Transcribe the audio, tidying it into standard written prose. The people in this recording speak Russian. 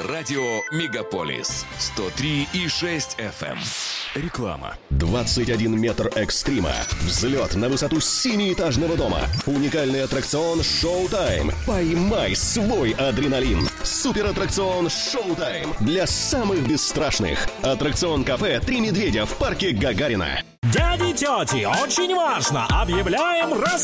Радио Мегаполис 103,6 FM. Реклама. 21 метр экстрима. Взлет на высоту 7-этажного дома. Уникальный аттракцион «Шоу-тайм». Поймай свой адреналин. Суператтракцион «Шоу-тайм» для самых бесстрашных. Аттракцион-кафе «Три медведя» в парке Гагарина. Дяди, тети, очень важно! Объявляем